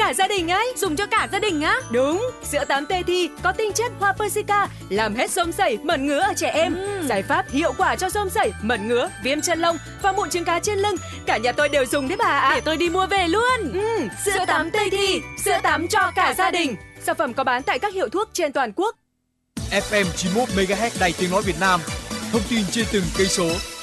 cả gia đình ấy. Dùng cho cả gia đình á? Đúng, sữa tắm Tê Thi có tinh chất hoa Persica làm hết xôm xẩy, mẩn ngứa ở trẻ em. Giải pháp hiệu quả cho xôm xẩy, mẩn ngứa, viêm chân lông và mụn trứng cá trên lưng. Cả nhà tôi đều dùng đấy bà ạ. Để tôi đi mua về luôn. Sữa tắm Tê Thi, sữa tắm cho cả gia đình. Sản phẩm có bán tại các hiệu thuốc trên toàn quốc. FM 91 MHz Đài Tiếng nói Việt Nam. Thông tin trên từng cây số.